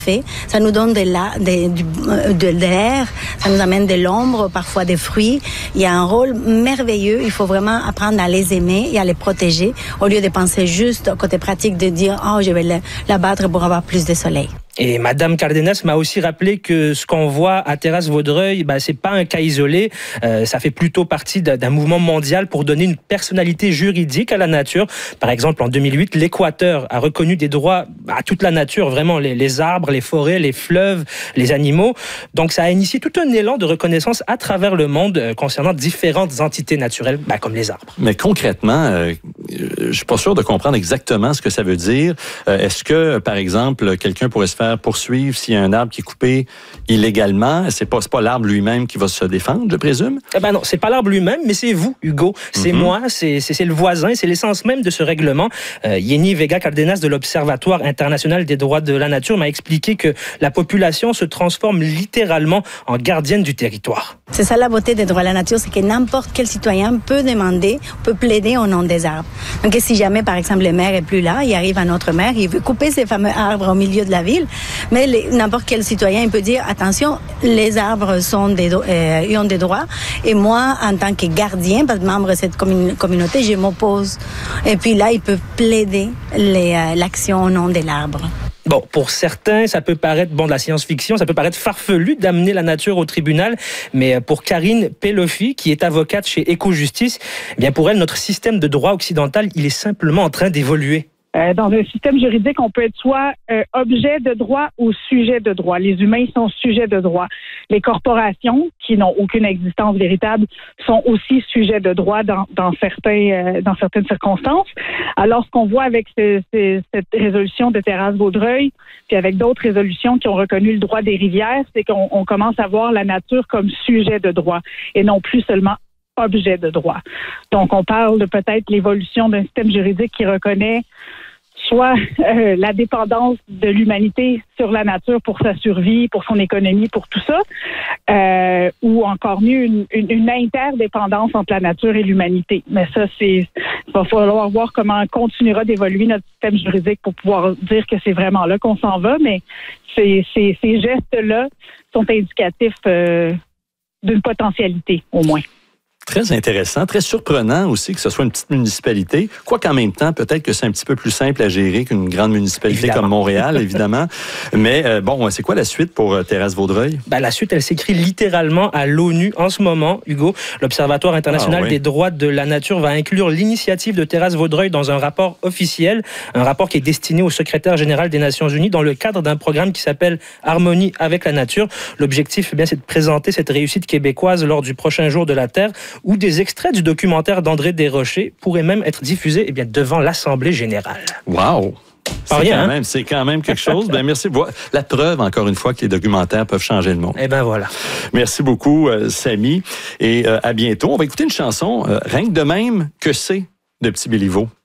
Ça nous donne de l'air, ça nous amène de l'ombre, parfois des fruits. Il y a un rôle merveilleux. Il faut vraiment apprendre à les aimer et à les protéger au lieu de penser juste au côté pratique de dire « Oh, je vais l'abattre pour avoir plus de soleil ». Et Madame Cardenas m'a aussi rappelé que ce qu'on voit à Terrasse-Vaudreuil, c'est pas un cas isolé. Ça fait plutôt partie d'un mouvement mondial pour donner une personnalité juridique à la nature. Par exemple, en 2008, l'Équateur a reconnu des droits à toute la nature, vraiment les arbres, les forêts, les fleuves, les animaux. Donc, ça a initié tout un élan de reconnaissance à travers le monde concernant différentes entités naturelles, comme les arbres. Mais concrètement, je suis pas sûr de comprendre exactement ce que ça veut dire. Est-ce que, par exemple, quelqu'un pourrait se faire poursuivre s'il y a un arbre qui est coupé illégalement? C'est pas l'arbre lui-même qui va se défendre, je présume? Non, c'est pas l'arbre lui-même, mais c'est vous, Hugo. C'est moi, c'est le voisin, c'est l'essence même de ce règlement. Yeni Vega Cardenas de l'Observatoire international des droits de la nature m'a expliqué que la population se transforme littéralement en gardienne du territoire. C'est ça la beauté des droits de la nature, c'est que n'importe quel citoyen peut plaider au nom des arbres. Donc si jamais, par exemple, le maire est plus là, il arrive un autre maire, il veut couper ces fameux arbres au milieu de la ville, mais n'importe quel citoyen il peut dire attention, les arbres ils ont des droits et moi, en tant que gardien, parce que membre de cette communauté, je m'oppose. Et puis là, il peut plaider l'action au nom de l'arbre. Bon, pour certains, ça peut paraître de la science-fiction, ça peut paraître farfelu d'amener la nature au tribunal, mais pour Karine Pelofi, qui est avocate chez Éco-Justice, pour elle, notre système de droit occidental, il est simplement en train d'évoluer. Dans un système juridique, on peut être soit objet de droit ou sujet de droit. Les humains sont sujets de droit. Les corporations, qui n'ont aucune existence véritable, sont aussi sujets de droit dans certaines circonstances. Alors, ce qu'on voit avec cette résolution de Terrasse-Vaudreuil, puis avec d'autres résolutions qui ont reconnu le droit des rivières, c'est qu'on commence à voir la nature comme sujet de droit et non plus seulement objet de droit. Donc, on parle de peut-être l'évolution d'un système juridique qui reconnaît soit la dépendance de l'humanité sur la nature pour sa survie, pour son économie, pour tout ça, ou encore mieux, une interdépendance entre la nature et l'humanité. Mais ça, il va falloir voir comment continuera d'évoluer notre système juridique pour pouvoir dire que c'est vraiment là qu'on s'en va, mais ces gestes-là sont indicatifs d'une potentialité, au moins. Très intéressant, très surprenant aussi que ce soit une petite municipalité. Quoiqu'en même temps, peut-être que c'est un petit peu plus simple à gérer qu'une grande municipalité comme Montréal, évidemment. Mais c'est quoi la suite pour Terrasse-Vaudreuil? La suite, elle s'écrit littéralement à l'ONU en ce moment, Hugo. L'Observatoire international des droits de la nature va inclure l'initiative de Terrasse-Vaudreuil dans un rapport officiel, un rapport qui est destiné au secrétaire général des Nations Unies dans le cadre d'un programme qui s'appelle Harmonie avec la nature. L'objectif, c'est de présenter cette réussite québécoise lors du prochain jour de la Terre, où des extraits du documentaire d'André Desrochers pourraient même être diffusés devant l'Assemblée générale. Wow! C'est quand même quelque chose. Merci. La preuve, encore une fois, que les documentaires peuvent changer le monde. Voilà. Merci beaucoup, Samy. Et à bientôt. On va écouter une chanson, rien que de même que c'est de Petit Béliveau.